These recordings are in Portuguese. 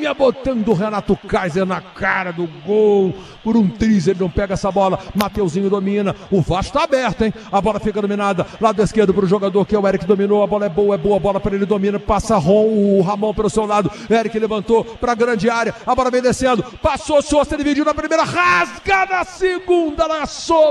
Vinha botando o Renato Kaiser na cara do gol. Por um triz ele não pega essa bola. Mateuzinho domina. O Vasco tá aberto, hein? A bola fica dominada. Lado esquerdo pro jogador que é o Eric, dominou. A bola é boa a bola para ele, domina. Passa o Ramon pelo seu lado. Eric levantou pra grande área. A bola vem descendo. Passou, Souza dividiu na primeira. Rasga na segunda. Lá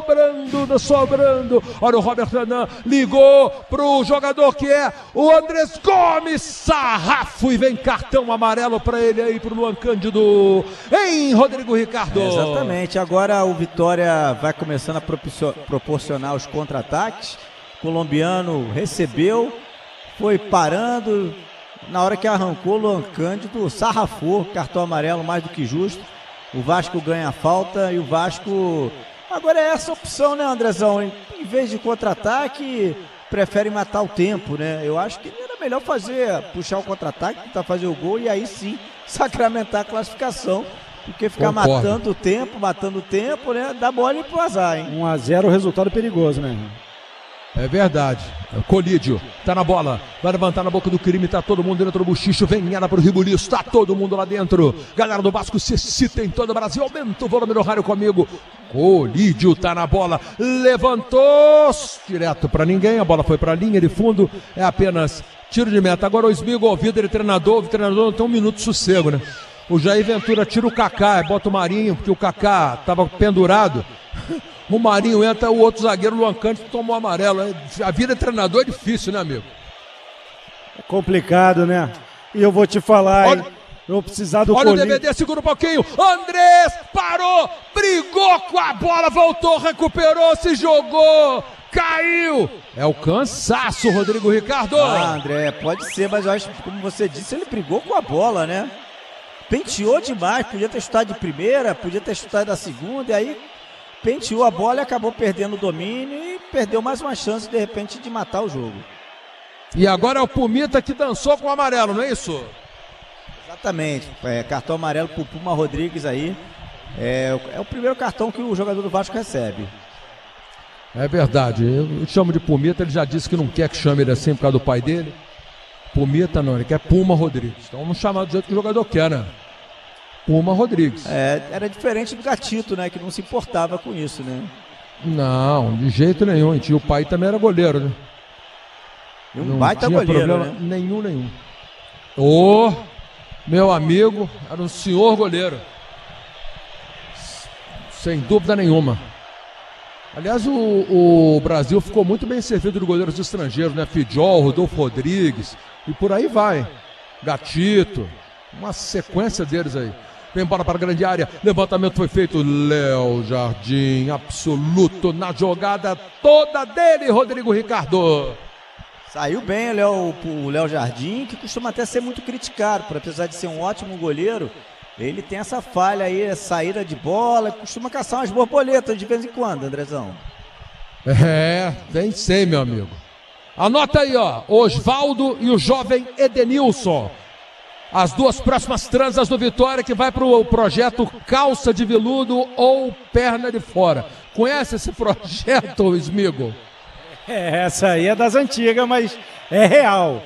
sobrando. Olha o Robert Renan. Ligou pro jogador que é o Andrés Gomes. Sarrafo. E vem cartão amarelo pra ele aí, pro Luan Cândido. Hein, Rodrigo Ricardo? Exatamente. Agora o Vitória vai começando a proporcionar os contra-ataques. O colombiano recebeu, foi parando. Na hora que arrancou, Luan Cândido sarrafou, cartão amarelo mais do que justo. O Vasco ganha a falta e o Vasco... Agora é essa opção, né, Andrezão? Em vez de contra-ataque, prefere matar o tempo, né? Eu acho que era melhor puxar o contra-ataque, tentar fazer o gol e aí sim sacramentar a classificação. Porque ficar matando o tempo, né? Dá bola pro azar, hein? 1-0, resultado perigoso, né? É verdade. Colídio, tá na bola, vai levantar na boca do crime, tá todo mundo dentro do bochicho, vem ela pro Ribuliço, tá todo mundo lá dentro. Galera do Vasco se excita em todo o Brasil, aumenta o volume do rádio comigo. Colídio tá na bola, levantou, direto pra ninguém, a bola foi pra linha de fundo, é apenas tiro de meta. Agora o Smigo, ouvido ele, treinador não tem um minuto de sossego, né? O Jair Ventura tira o Kaká, bota o Marinho, porque o Kaká tava pendurado. O Marinho entra, o outro zagueiro, o Luan Cândido, tomou amarelo. A vida de treinador é difícil, né, amigo? É complicado, né? E eu vou te falar, hein? Eu vou precisar do Olha o DVD, segura um pouquinho. Andrés parou, brigou com a bola, voltou, recuperou, se jogou, caiu. É o cansaço, Rodrigo Ricardo. André, pode ser, mas eu acho que, como você disse, ele brigou com a bola, né? Penteou demais, podia ter chutado de primeira, podia ter chutado da segunda, e aí penteou a bola e acabou perdendo o domínio e perdeu mais uma chance, de repente, de matar o jogo. E agora é o Pumita que dançou com o amarelo, não é isso? Exatamente, cartão amarelo pro Puma Rodrigues aí. É o primeiro cartão que o jogador do Vasco recebe. É verdade, eu chamo de Pumita, ele já disse que não quer que chame ele assim por causa do pai dele. Pumita não, ele quer Puma Rodrigues. Então vamos chamar do jeito que o jogador quer, né? Puma Rodrigues. Era diferente do Gatito, né? Que não se importava com isso, né? Não, de jeito nenhum. E o pai também era goleiro, né? Um baita goleiro, problema, né? Nenhum. Meu amigo, era um senhor goleiro. Sem dúvida nenhuma. Aliás, o Brasil ficou muito bem servido de goleiros estrangeiros, né? Fidjol, Rodolfo Rodrigues e por aí vai. Gatito, uma sequência deles aí. Vem bola para a grande área, levantamento foi feito, Léo Jardim, absoluto na jogada toda dele, Rodrigo Ricardo. Saiu bem o Léo Jardim, que costuma até ser muito criticado, por apesar de ser um ótimo goleiro, ele tem essa falha aí, a saída de bola, costuma caçar umas borboletas de vez em quando, Andrezão. Tem sim, meu amigo. Anota aí, ó, Osvaldo e o jovem Edenilson. As duas próximas transas do Vitória, que vai pro projeto Calça de Veludo ou Perna de Fora. Conhece esse projeto, Smigo? Essa aí é das antigas, mas é real.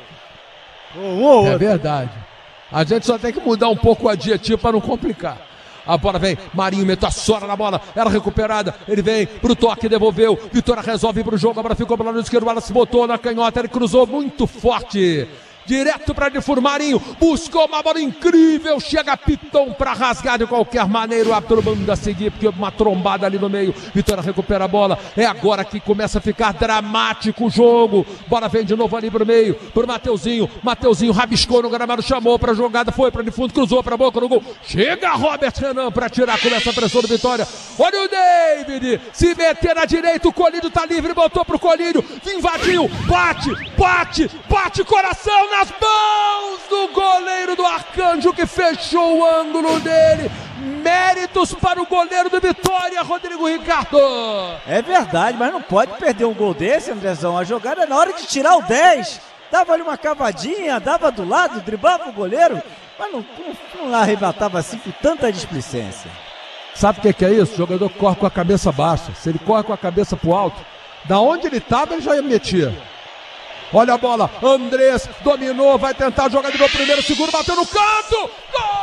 É verdade. A gente só tem que mudar um pouco o adjetivo para não complicar. A bola vem, Marinho meteu a sora na bola, ela recuperada, ele vem pro toque, devolveu, Vitória resolve ir pro jogo, a bola ficou pro lado esquerdo, ela se botou na canhota, ele cruzou muito forte. Direto para Marinho, buscou uma bola incrível, chega Piton para rasgar de qualquer maneira, o árbitro manda seguir, porque uma trombada ali no meio, Vitória recupera a bola, é agora que começa a ficar dramático o jogo, bola vem de novo ali pro meio, pro Mateuzinho rabiscou no gramado, chamou pra jogada, foi pra de fundo, cruzou pra boca no gol, chega Robert Renan pra tirar, começa a pressão do Vitória, olha o David, se meter na direita, o Colírio tá livre, botou pro Colírio, invadiu, bate, coração, nas mãos do goleiro do Arcanjo que fechou o ângulo dele. Méritos para o goleiro do Vitória, Rodrigo Ricardo. É verdade, mas não pode perder um gol desse, Andrezão. A jogada na hora de tirar o 10, dava ali uma cavadinha, dava do lado, driblava o goleiro, mas não arrebatava assim com tanta displicência. Sabe o que é isso? O jogador corre com a cabeça baixa. Se ele corre com a cabeça pro alto, da onde ele estava ele já metia. Olha a bola, Andrés dominou, vai tentar jogar de novo, primeiro, segundo, bateu no canto, gol!